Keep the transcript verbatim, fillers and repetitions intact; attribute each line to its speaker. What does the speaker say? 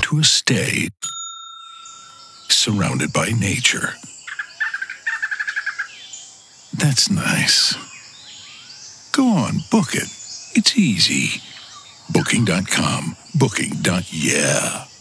Speaker 1: to a stay, surrounded by nature. That's nice. Go on, book it. It's easy. Booking dot com. Booking. Yeah.